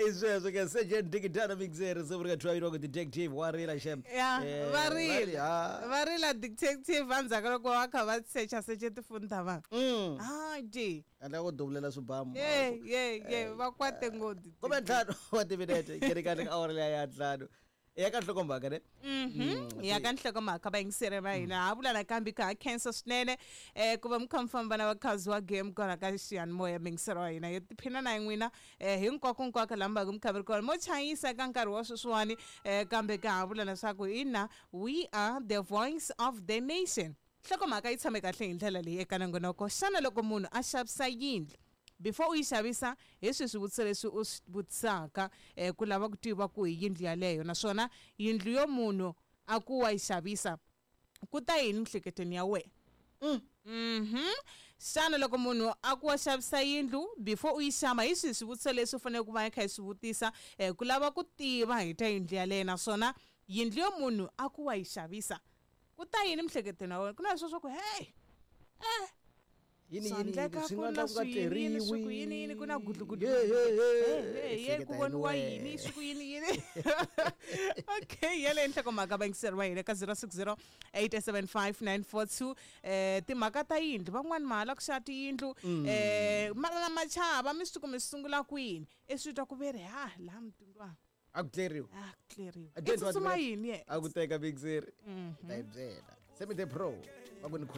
Isweswo ke Sergeant Digitana Mixer so we try to detective warila shem. Varila detective anzaka loko va kha va searcha tifunda va. Je. Andla go doblela subam. Va kwate ngodi. Come ntlhanu wa timinete ke ri ka hour ya ntlhanu. Ya ka hlokomhaka ne? Ya ka nhlokomhaka va yingiseri va hina ha vula nakambe ka cancer swinene ku va mukhamfamba na vakhazi wa game kona ka xiyanimoya mingiseri wa hina hi tiphina na n'wina hinkwako lamba mukhameri kona mo chayisa eka nkarhi wa sweswiwani kambe ka ha vula leswaku hina we are the voice of the nation. Nhlokomhaka yi tshame kahle hi ndlela leyi eka nongonoko xana loko munhu a xavisa yindlu before u yi xavisa hi swivutiso leswi u swi vutisaka ku lava ku tiva ku hi yindlu yaleyo naswona yindlu yo munhu a ku wa yi xavisa ku ta yini mihleketweni ya wena. Xana loko munhu a ku wa xavisa yindlu before u yi xava hi swivutiso leswi u fanele ku va kha hi swi vutisa ku lava ku tiva hi ta yindlu yaleyo naswona yindlu yo munhu a ku wa yi xavisa ku ta yini mihleketweni ya wena ku na sweswo ku yini swin'wana ku teriwi yini ku na gudlugudu ku voniwa yini swi ku yini okay yele nhlokomhaka va yingiseri va hina ka 060 875 942 timhaka ta yindlu van'wani mahala ku xava tiyindlu machava mi swi mi sungula kwini swi twa ku veri laha mutindwani a ku tleriwa i tsutsuma yini a ku teka mixer ta yi byela semi the pro va ku ni